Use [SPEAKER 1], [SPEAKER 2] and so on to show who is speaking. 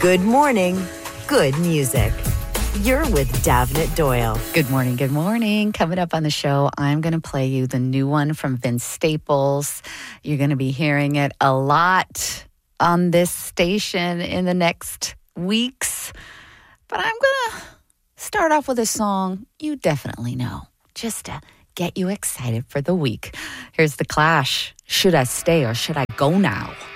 [SPEAKER 1] Good morning, good music. You're with Davnit Doyle.
[SPEAKER 2] Good morning, good morning. Coming up on the show, I'm going to play you the new one from Vince Staples. You're going to be hearing it a lot on this station in the next weeks. But I'm going to start off with a song you definitely know, just to get you excited for the week. Here's The Clash. Should I stay or should I go now?